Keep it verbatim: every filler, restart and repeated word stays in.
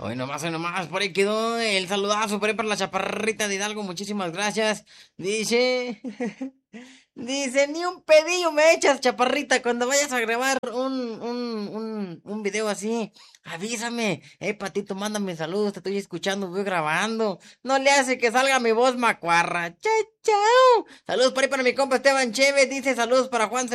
Hoy nomás, hoy nomás, por ahí quedó el saludazo por ahí para la chaparrita de Hidalgo, muchísimas gracias. Dice, dice, ni un pedillo me echas, chaparrita, cuando vayas a grabar un, un, un, un video así, avísame. Eh, Patito, mándame saludos, te estoy escuchando, voy grabando. No le hace que salga mi voz macuarra. Chao, chao. Saludos por ahí para mi compa Esteban Chévez, dice saludos para Juan